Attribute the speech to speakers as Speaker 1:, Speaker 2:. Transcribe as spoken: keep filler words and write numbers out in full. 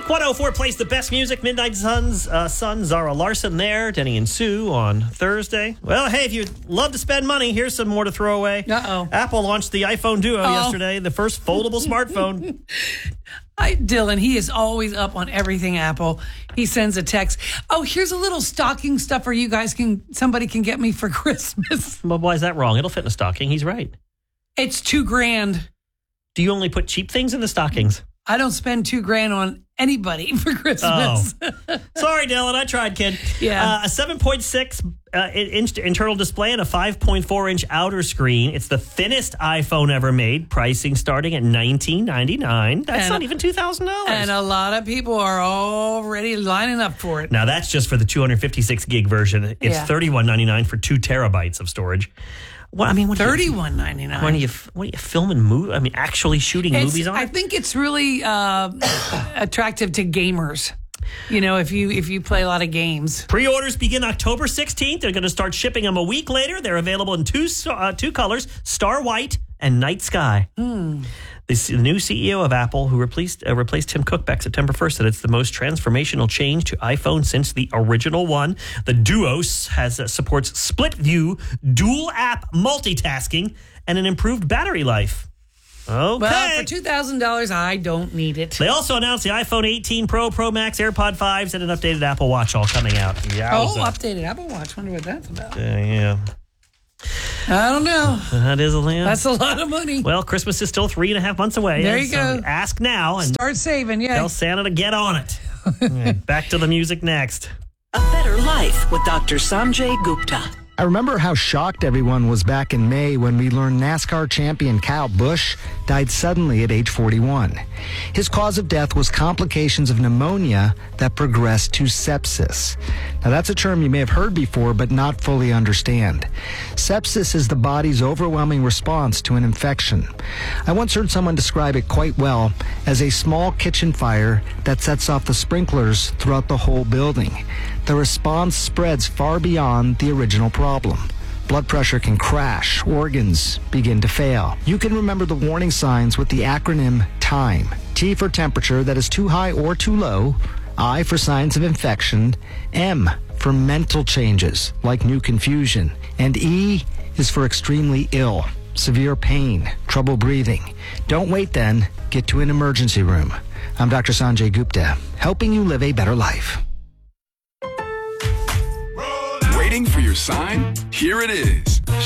Speaker 1: Kink one oh four plays the best music. Midnight Suns, uh, Sun, Zara Larson there. Denny and Sue on Thursday. Well, hey, if you love to spend money, here's some more to throw away.
Speaker 2: Uh-oh.
Speaker 1: Apple launched the iPhone Duo
Speaker 2: Uh-oh.
Speaker 1: yesterday, the first foldable smartphone.
Speaker 2: I, Dylan, he is always up on everything Apple. He sends a text. Oh, here's a little stocking stuffer you guys can, somebody can get me for Christmas.
Speaker 1: Well, why is that wrong? It'll fit in a stocking. He's right.
Speaker 2: It's two grand.
Speaker 1: Do you only put cheap things in the stockings?
Speaker 2: I don't spend two grand on anybody for Christmas.
Speaker 1: Oh. Sorry, Dylan. I tried, kid.
Speaker 2: Yeah.
Speaker 1: Uh, a seven point six uh, inch internal display and a five point four inch outer screen. It's the thinnest iPhone ever made. Pricing starting at nineteen ninety-nine. That's
Speaker 2: And-
Speaker 1: not even two thousand dollars.
Speaker 2: And a lot of people are already lining up for it.
Speaker 1: Now, that's just for the two fifty-six gig version. It's
Speaker 2: Yeah.
Speaker 1: thirty-one ninety-nine for two terabytes of storage. Well, I mean, what
Speaker 2: thirty-one ninety-nine.
Speaker 1: When are you, what are you filming? Movie? I mean, actually shooting
Speaker 2: It's-
Speaker 1: movies on
Speaker 2: I
Speaker 1: it?
Speaker 2: think it's really uh, attractive to gamers. You know, if you if you play a lot of games.
Speaker 1: Pre-orders begin October sixteenth. They're going to start shipping them a week later. They're available in two uh, two colors, Star White and Night Sky.
Speaker 2: Mm.
Speaker 1: This new C E O of Apple, who replaced uh, replaced Tim Cook back September first, said it's the most transformational change to iPhone since the original one. The Duo has uh, supports split view, dual app multitasking, and an improved battery life. Okay.
Speaker 2: Well, for two thousand dollars, I don't need it.
Speaker 1: They also announced the iPhone eighteen Pro, Pro Max, AirPod fives, and an updated Apple Watch all coming out.
Speaker 2: Oh,
Speaker 1: Yowza.
Speaker 2: updated Apple Watch. Wonder what that's about.
Speaker 1: Uh, yeah.
Speaker 2: I don't know.
Speaker 1: That is a land.
Speaker 2: That's a lot of money.
Speaker 1: Well, Christmas is still three and a half months away.
Speaker 2: There you
Speaker 1: so
Speaker 2: go.
Speaker 1: Ask now and
Speaker 2: Start saving, yeah.
Speaker 1: tell Santa to get on it. All right, back to the music next.
Speaker 3: A Better Life with Doctor Sanjay Gupta.
Speaker 4: I remember how shocked everyone was back in May when we learned NASCAR champion Kyle Busch died suddenly at age forty-one. His cause of death was complications of pneumonia that progressed to sepsis. Now, that's a term you may have heard before, but not fully understand. Sepsis is the body's overwhelming response to an infection. I once heard someone describe it quite well as a small kitchen fire that sets off the sprinklers throughout the whole building. The response spreads far beyond the original problem. Blood pressure can crash, organs begin to fail. You can remember the warning signs with the acronym TIME. T for temperature that is too high or too low, I for signs of infection, M for mental changes like new confusion, and E is for extremely ill, severe pain, trouble breathing. Don't wait then, get to an emergency room. I'm Doctor Sanjay Gupta, helping you live a better life.
Speaker 5: Waiting for your sign? Here it is.